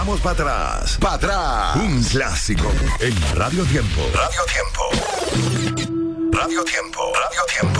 vamos para atrás. Para atrás. Un clásico en Radio Tiempo. Radio Tiempo. Radio Tiempo. Radio Tiempo.